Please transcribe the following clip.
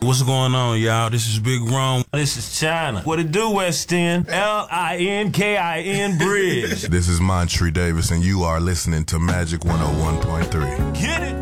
What's going on, y'all? This is Big Rome. This is China. What it do, West End? Linkin Bridge. This is Montree Davis, and you are listening to Magic 101.3. Get it?